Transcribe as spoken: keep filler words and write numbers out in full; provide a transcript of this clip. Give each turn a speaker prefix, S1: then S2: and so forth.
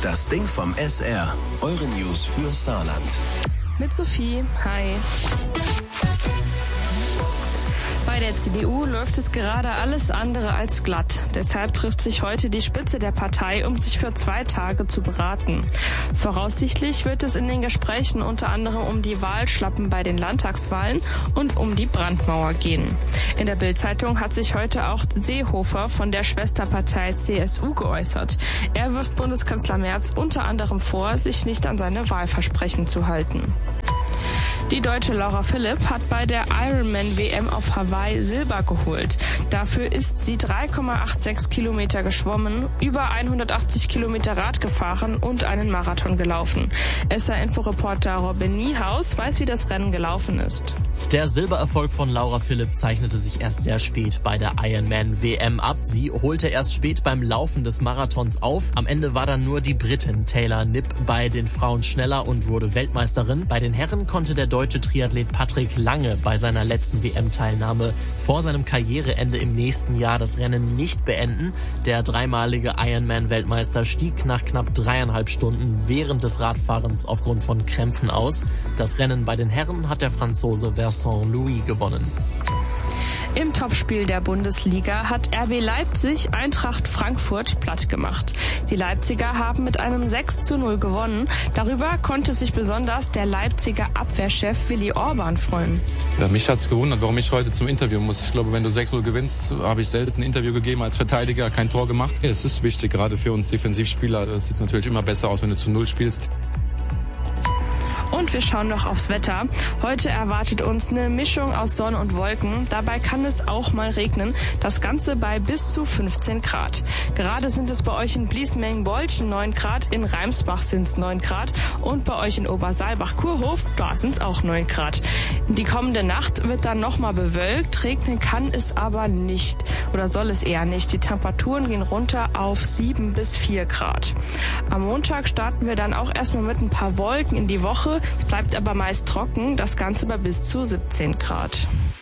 S1: Das Ding vom S R. Eure News für Saarland.
S2: Mit Sophie. Hi. Bei der C D U läuft es gerade alles andere als glatt. Deshalb trifft sich heute die Spitze der Partei, um sich für zwei Tage zu beraten. Voraussichtlich wird es in den Gesprächen unter anderem um die Wahlschlappen bei den Landtagswahlen und um die Brandmauer gehen. In der Bild-Zeitung hat sich heute auch Seehofer von der Schwesterpartei C S U geäußert. Er wirft Bundeskanzler Merz unter anderem vor, sich nicht an seine Wahlversprechen zu halten. Die Deutsche Laura Philipp hat bei der Ironman W M auf Hawaii Silber geholt. Dafür ist sie drei Komma sechsundachtzig Kilometer geschwommen, über hundertachtzig Kilometer Rad gefahren und einen Marathon gelaufen. S R-Inforeporter Robin Niehaus weiß, wie das Rennen gelaufen ist.
S3: Der Silbererfolg von Laura Philipp zeichnete sich erst sehr spät bei der Ironman W M ab. Sie holte erst spät beim Laufen des Marathons auf. Am Ende war dann nur die Britin Taylor Knipp bei den Frauen schneller und wurde Weltmeisterin. Bei den Herren konnte der deutsche Triathlet Patrick Lange bei seiner letzten W M-Teilnahme vor seinem Karriereende im nächsten Jahr das Rennen nicht beenden. Der dreimalige Ironman-Weltmeister stieg nach knapp dreieinhalb Stunden während des Radfahrens aufgrund von Krämpfen aus. Das Rennen bei den Herren hat der Franzose Vincent Louis gewonnen.
S2: Im Topspiel der Bundesliga hat R B Leipzig Eintracht Frankfurt platt gemacht. Die Leipziger haben mit einem sechs zu null gewonnen. Darüber konnte sich besonders der Leipziger Abwehrchef Willi Orban freuen.
S4: Ja, mich hat's gewundert, warum ich heute zum Interview muss. Ich glaube, wenn du sechs null gewinnst, habe ich selten ein Interview gegeben als Verteidiger, kein Tor gemacht. Ja, es ist wichtig, gerade für uns Defensivspieler. Es sieht natürlich immer besser aus, wenn du zu null spielst.
S2: Und wir schauen noch aufs Wetter. Heute erwartet uns eine Mischung aus Sonne und Wolken. Dabei kann es auch mal regnen. Das Ganze bei bis zu fünfzehn Grad. Gerade sind es bei euch in Bliesmengen-Bolchen neun Grad, in Reimsbach sind es neun Grad und bei euch in Obersaalbach-Kurhof, da sind es auch neun Grad. Die kommende Nacht wird dann nochmal bewölkt. Regnen kann es aber nicht oder soll es eher nicht. Die Temperaturen gehen runter auf sieben bis vier Grad. Am Montag starten wir dann auch erstmal mit ein paar Wolken in die Woche. Es bleibt aber meist trocken, das Ganze bei bis zu siebzehn Grad.